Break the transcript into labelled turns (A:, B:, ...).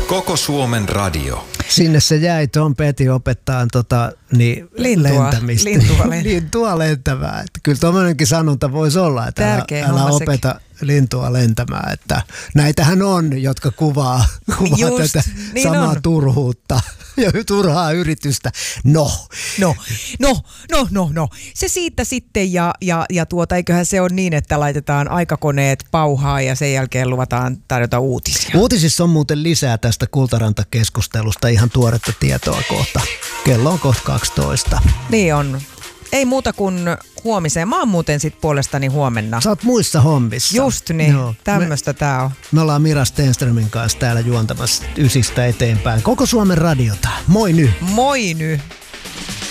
A: Koko Suomen radio.
B: Sinne se jäi, Tom Petty opettaa lentämistä. Lintua lentämään. Että kyllä tommoinenkin sanonta voisi olla, että älä opeta lintua lentämään. Että näitähän on, jotka kuvaa tätä niin samaa turhuutta ja turhaa yritystä. No.
C: Se siitä sitten ja eiköhän se ole niin, että laitetaan aikakoneet pauhaa ja sen jälkeen luvataan tarjota uutisia.
B: Uutisissa on muuten lisää tästä Kultaranta-keskustelusta ihan tuoretta tietoa kohta. Kello on kohta 12.
C: Niin on. Ei muuta kuin huomiseen. Mä oon muuten sit puolestani huomenna.
B: Sä oot muissa hommissa.
C: Just niin. Joo. Tämmöstä tää on.
B: Me ollaan Mira Stenströmin kanssa täällä juontamassa 9 eteenpäin. Koko Suomen radiota. Moi nyt.
C: Moi nyt.